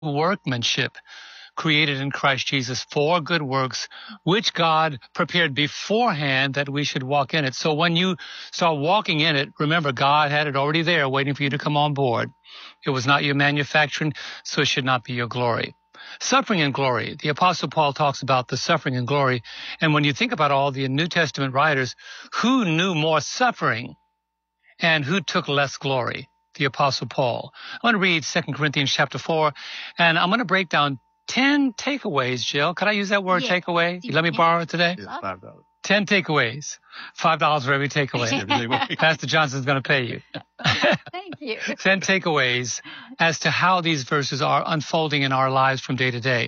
workmanship created in Christ Jesus for good works, which God prepared beforehand that we should walk in it. So when you start walking in it, remember, God had it already there waiting for you to come on board. It was not your manufacturing, so it should not be your glory. Suffering and glory. The Apostle Paul talks about the suffering and glory. And when you think about all the New Testament writers, who knew more suffering and who took less glory? The Apostle Paul. I want to read 2 Corinthians chapter 4, and I'm going to break down 10 takeaways, Jill. Could I use that word, takeaway? You let me borrow it today? It's $5. 10 takeaways. $5 for every takeaway. Pastor Johnson's going to pay you. Thank you. 10 takeaways as to how these verses are unfolding in our lives from day to day.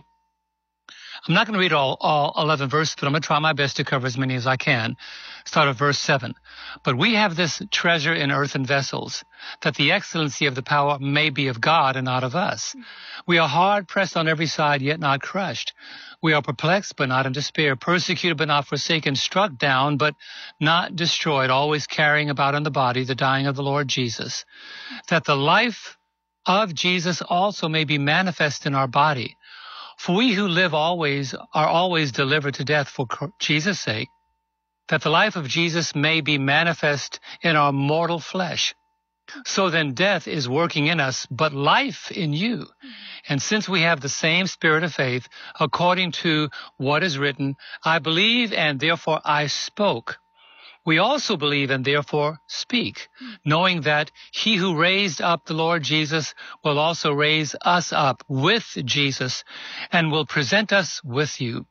I'm not going to read all 11 verses, but I'm going to try my best to cover as many as I can. Start at verse 7. But we have this treasure in earthen vessels, that the excellency of the power may be of God and not of us. We are hard pressed on every side, yet not crushed. We are perplexed, but not in despair, persecuted, but not forsaken, struck down, but not destroyed, always carrying about in the body the dying of the Lord Jesus, that the life of Jesus also may be manifest in our body. For we who live always are always delivered to death for Jesus' sake, that the life of Jesus may be manifest in our mortal flesh. So then death is working in us, but life in you. And since we have the same spirit of faith, according to what is written, I believe and therefore I spoke. We also believe and therefore speak, knowing that he who raised up the Lord Jesus will also raise us up with Jesus and will present us with you.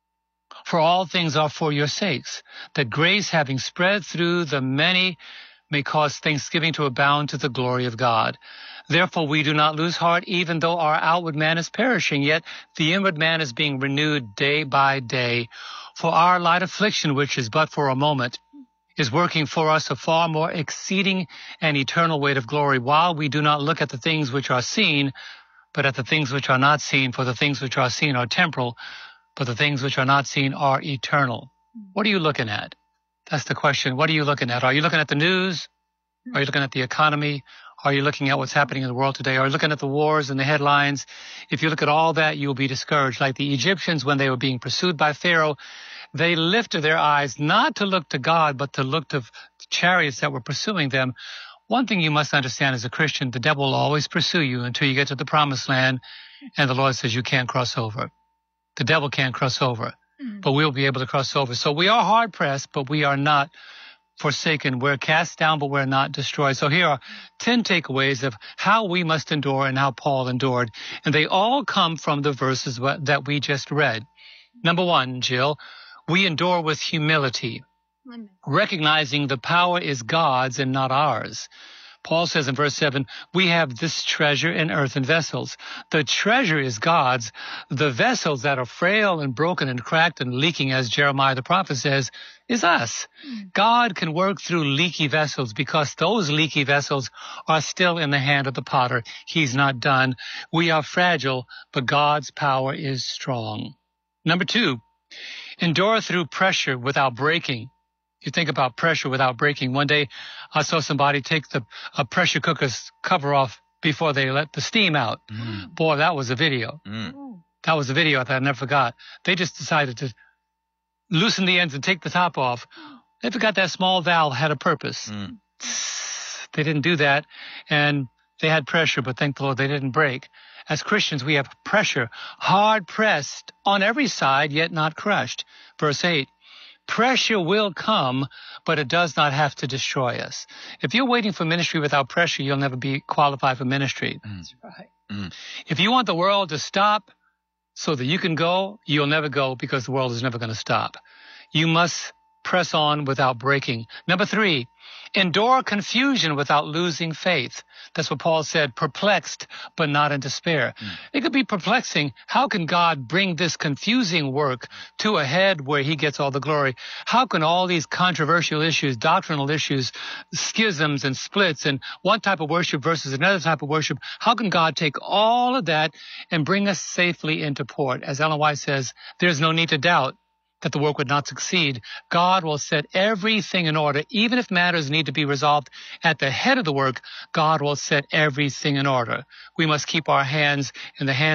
For all things are for your sakes, that grace having spread through the many may cause thanksgiving to abound to the glory of God. Therefore we do not lose heart, even though our outward man is perishing, yet the inward man is being renewed day by day. For our light affliction, which is but for a moment, is working for us a far more exceeding and eternal weight of glory, while we do not look at the things which are seen, but at the things which are not seen. For the things which are seen are temporal, but the things which are not seen are eternal. What are you looking at? That's the question. What are you looking at? Are you looking at the news? Are you looking at the economy? Are you looking at what's happening in the world today? Are you looking at the wars and the headlines? If you look at all that, you'll be discouraged. Like the Egyptians, when they were being pursued by Pharaoh, they lifted their eyes not to look to God, but to look to chariots that were pursuing them. One thing you must understand as a Christian, the devil will always pursue you until you get to the promised land, and the Lord says you can't cross over. The devil can't cross over, but we'll be able to cross over. So we are hard pressed, but we are not forsaken. We're cast down, but we're not destroyed. So here are 10 takeaways of how we must endure and how Paul endured. And they all come from the verses that we just read. Number 1, Jill, we endure with humility, recognizing the power is God's and not ours. Paul says in verse 7, we have this treasure in earthen vessels. The treasure is God's. The vessels that are frail and broken and cracked and leaking, as Jeremiah the prophet says, is us. God can work through leaky vessels because those leaky vessels are still in the hand of the potter. He's not done. We are fragile, but God's power is strong. Number 2, endure through pressure without breaking. You think about pressure without breaking. One day I saw somebody take a pressure cooker's cover off before they let the steam out. Boy, that was a video. That was a video that I never forgot. They just decided to loosen the ends and take the top off. They forgot that small valve had a purpose. They didn't do that, and they had pressure, but thank the Lord they didn't break. As Christians, we have pressure, hard pressed on every side, yet not crushed. Verse 8. Pressure will come, but it does not have to destroy us. If you're waiting for ministry without pressure, you'll never be qualified for ministry. That's right. If you want the world to stop so that you can go, you'll never go because the world is never going to stop. You must press on without breaking. Number 3, endure confusion without losing faith. That's what Paul said, perplexed, but not in despair. It could be perplexing. How can God bring this confusing work to a head where he gets all the glory? How can all these controversial issues, doctrinal issues, schisms and splits, and one type of worship versus another type of worship, how can God take all of that and bring us safely into port? As Ellen White says, there's no need to doubt. that the work would not succeed, God will set everything in order. Even if matters need to be resolved at the head of the work, God will set everything in order. We must keep our hands in the hands